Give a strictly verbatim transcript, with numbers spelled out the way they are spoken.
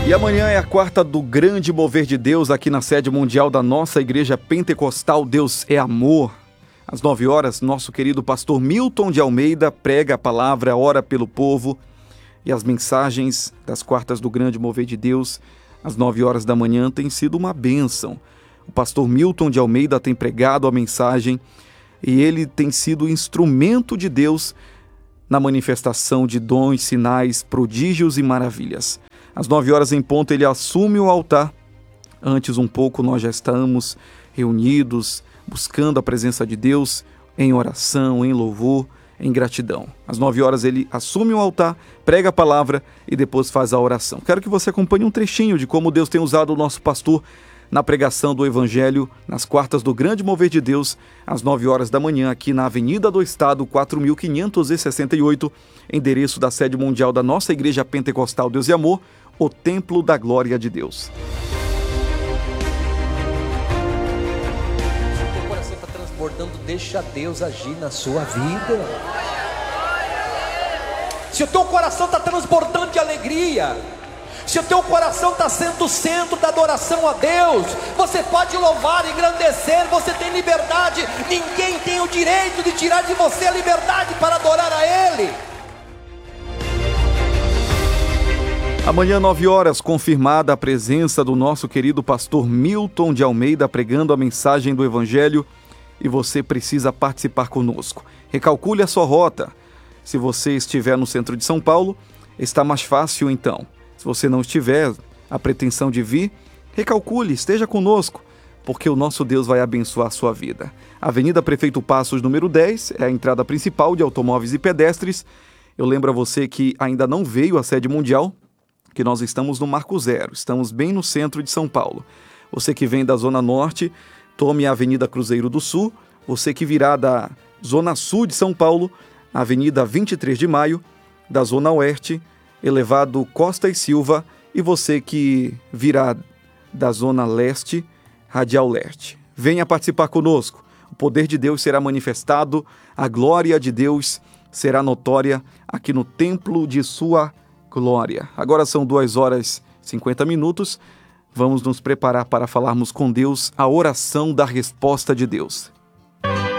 E amanhã é a quarta do grande mover de Deus aqui na sede mundial da nossa igreja pentecostal Deus é Amor. Às nove horas, nosso querido pastor Milton de Almeida prega a palavra, ora pelo povo, e as mensagens das quartas do grande mover de Deus, às nove horas da manhã, têm sido uma bênção. O pastor Milton de Almeida tem pregado a mensagem e ele tem sido instrumento de Deus na manifestação de dons, sinais, prodígios e maravilhas. Às nove horas em ponto ele assume o altar. Antes um pouco nós já estamos reunidos, buscando a presença de Deus em oração, em louvor, em gratidão. Às nove horas ele assume o altar, prega a palavra e depois faz a oração. Quero que você acompanhe um trechinho de como Deus tem usado o nosso pastor na pregação do Evangelho nas quartas do grande mover de Deus, às nove horas da manhã, aqui na Avenida do Estado, quatro mil quinhentos e sessenta e oito, endereço da sede mundial da nossa Igreja Pentecostal Deus e Amor, o Templo da Glória de Deus. Se o teu coração está transbordando, deixa Deus agir na sua vida. Se o teu coração está transbordando de alegria, se o teu coração está sendo o centro da adoração a Deus, você pode louvar, engrandecer, você tem liberdade. Ninguém tem o direito de tirar de você a liberdade para adorar a Ele. Amanhã, nove horas, confirmada a presença do nosso querido pastor Milton de Almeida pregando a mensagem do Evangelho, e você precisa participar conosco. Recalcule a sua rota. Se você estiver no centro de São Paulo, está mais fácil então. Se você não estiver a pretensão de vir, recalcule, esteja conosco, porque o nosso Deus vai abençoar a sua vida. Avenida Prefeito Passos, número dez, é a entrada principal de automóveis e pedestres. Eu lembro a você que ainda não veio à sede mundial, que nós estamos no Marco Zero, estamos bem no centro de São Paulo. Você que vem da Zona Norte, tome a Avenida Cruzeiro do Sul. Você que virá da Zona Sul de São Paulo, a Avenida vinte e três de maio, da Zona Oeste, Elevado Costa e Silva, e você que virá da Zona Leste, Radial Leste. Venha participar conosco. O poder de Deus será manifestado, a glória de Deus será notória aqui no templo de sua glória. Agora são duas horas e cinquenta minutos. Vamos nos preparar para falarmos com Deus a oração da resposta de Deus.